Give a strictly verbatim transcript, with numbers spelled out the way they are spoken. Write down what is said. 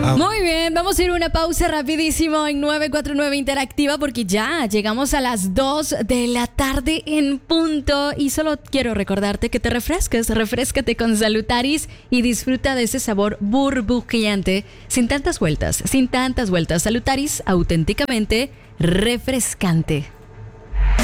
Muy bien, vamos a ir a una pausa rapidísimo en nueve cuatro nueve Interactiva porque ya llegamos a las dos de la tarde en punto y solo quiero recordarte que te refresques, refréscate con Salutaris y disfruta de ese sabor burbujeante sin tantas vueltas, sin tantas vueltas. Salutaris, auténticamente refrescante.